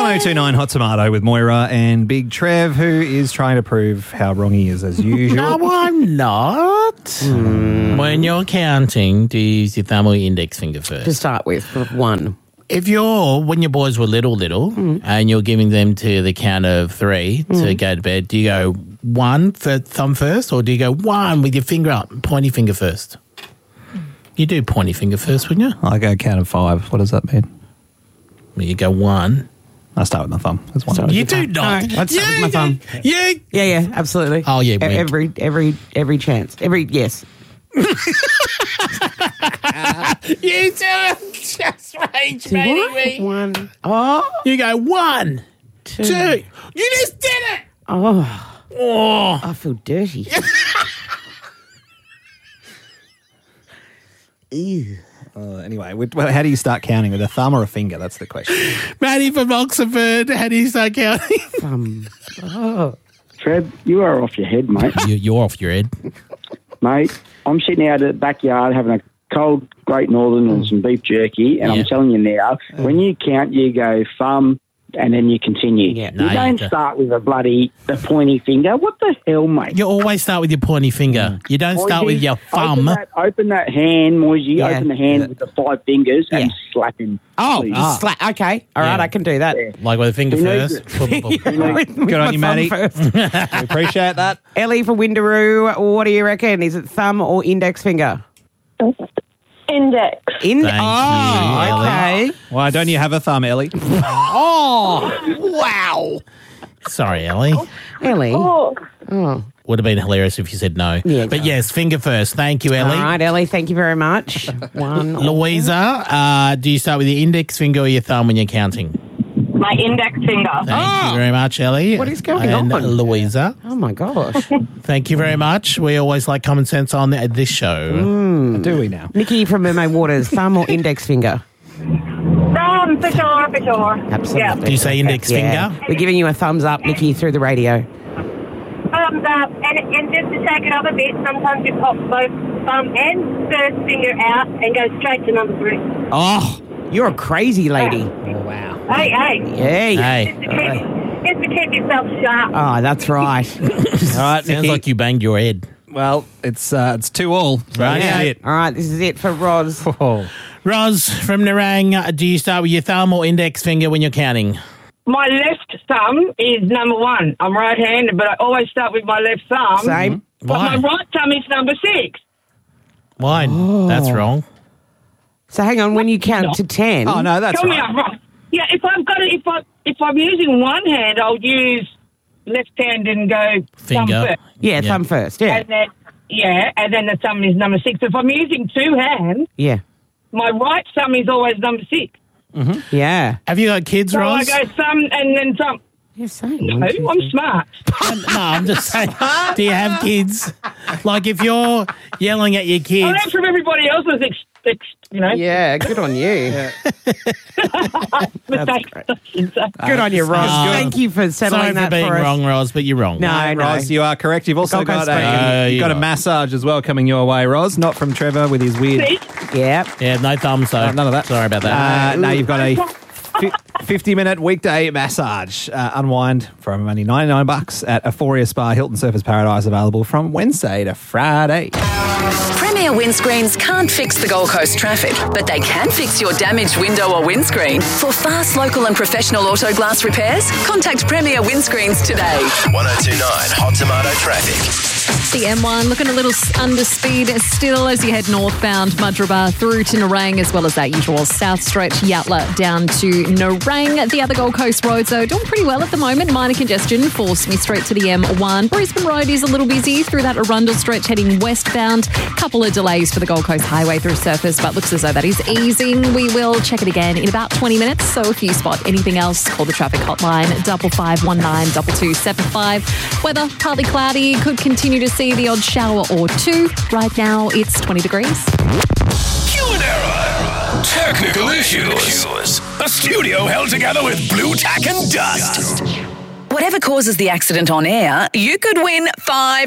1029 Hot Tomato with Moira and Big Trev, who is trying to prove how wrong he is as usual. No, I'm not. When you're counting, do you use your thumb or your index finger first? To start with, for one. If when your boys were little, and you're giving them to the count of 3 to go to bed, do you go 1 for thumb first, or do you go 1 with your finger up, pointy finger first? You do pointy finger first, wouldn't you? I go count of 5. What does that mean? Well, you go 1. I start with my thumb. That's one. You do not. No, I'd start with my thumb. Yeah, absolutely. Oh, yeah. Every chance. Yes. You just rage baiting me. 1. Oh. You go 1, 2. You just did it. Oh. I feel dirty. Ew. Anyway, how do you start counting? With a thumb or a finger? That's the question. Maddie from Oxford, how do you start counting? Trev, you are off your head, mate. You're off your head. Mate, I'm sitting out at the backyard having a cold Great Northern and some beef jerky, and I'm telling you now, when you count, you go thumb, and then you continue. Yeah, you don't start with the pointy finger. What the hell, mate? You always start with your pointy finger. You don't start with your thumb. Open that hand, Moisey. Yeah. Open the hand with the 5 fingers and slap him. Oh, please. okay. All right, I can do that. Yeah. Like with a finger first. Good on you, Maddie. We appreciate that. Ellie for Windaroo, what do you reckon? Is it thumb or index finger? Index. Thank you, Ellie. Okay. Why don't you have a thumb, Ellie? Wow. Sorry, Ellie. Ellie. Oh, Would have been hilarious if you said no. Yeah, but no. yes, finger first. Thank you, Ellie. All right, Ellie, thank you very much. 1. Louisa, do you start with your index finger or your thumb when you're counting? my index finger. Thank you very much, Ellie. What is going and on? Louisa. Oh, my gosh. Thank you very much. We always like common sense on this show. Do we now? Nikki from Mermaid Waters, thumb or index finger? For sure. Absolutely. Do you say index Yeah. finger? We're giving you a thumbs up, Nikki, through the radio. Thumbs up. And just to take it up a bit, sometimes you pop both thumb and first finger out and go straight to number 3. Oh, you're a crazy lady. Oh, wow. Hey. Hey. Hey. Just to keep yourself sharp. Oh, that's right. All right, Sounds Nikki. like you banged your head. Well, it's 2-all. Right? Yeah. It. All right, this is it for Roz. Oh. Ros from Nerang, do you start with your thumb or index finger when you're counting? My left thumb is number 1. I'm right-handed, but I always start with my left thumb. Same. But Why? my right thumb is number 6. Why? That's wrong. So hang on, when you count to 10. Oh, no, that's Tell me right. I'm right. Yeah, if I'm using one hand, I'll use left hand and go Finger. thumb first. Yeah, thumb first. Yeah. And then the thumb is number 6. If I'm using 2 hands, Yeah. my right thumb is always number 6. Yeah. Have you got kids, So I Ros? go thumb and then thumb. Yeah, same. No, I'm smart. No, I'm just saying, do you have kids? Like if you're yelling at your I kids, learned from everybody else's, Yeah, good on you. mistakes. Good on you, Roz. Thank you for settling sorry for that being for us. wrong, Ros, but you're wrong. No. Ros, you are correct. You've also Gold Coast got Bank. you've got a massage as well coming your way, Ros. Not from Trevor with his weird. See? Yeah. Yeah, no thumbs though. None of that. Sorry about that. No, you've got a 50-minute weekday massage unwind from only $99 at Euphoria Spa, Hilton Surfers Paradise, available from Wednesday to Friday. Premier Windscreens can't fix the Gold Coast traffic, but they can fix your damaged window or windscreen. For fast, local and professional auto glass repairs, contact Premier Windscreens today. 1029 Hot Tomato Traffic. The M1 looking a little under speed still as you head northbound Mudgeeraba through to Nerang, as well as that usual south stretch Yatala down to Nerang. The other Gold Coast roads though doing pretty well at the moment. Minor congestion for Smith Street to the M1. Brisbane Road is a little busy through that Arundel stretch heading westbound. Couple of delays for the Gold Coast Highway through Surfers, but looks as though that is easing. We will check it again in about 20 minutes. So if you spot anything else, call the traffic hotline 5519 2275. Weather partly cloudy, could continue to see the odd shower or two. Right now it's 20 degrees. Q&A. Technical issues. A studio held together with blue tack and dust. Whatever causes the accident on air, you could win $5